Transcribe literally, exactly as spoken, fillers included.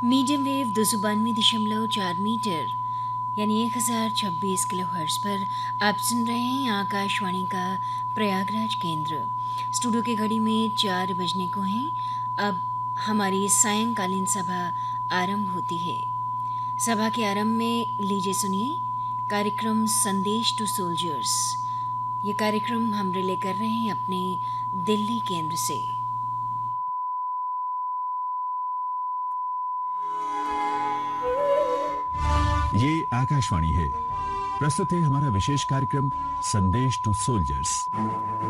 Medium wave दो सौ बानवे दशमलव चार मीटर यानी एक हज़ार छब्बीस किलो हर्ट्ज पर आप सुन रहे हैं आकाशवाणी का प्रयागराज केंद्र। स्टूडियो की घड़ी में चार बजने को हैं। अब हमारी सायंकालीन सभा आरंभ होती है। सभा के आरंभ में लीजिए सुनिए कार्यक्रम संदेश टू सोल्जर्स। ये कार्यक्रम हम रिले कर रहे हैं अपने दिल्ली केंद्र से। ये आकाशवाणी है। प्रस्तुत है हमारा विशेष कार्यक्रम संदेश टू सोल्जर्स।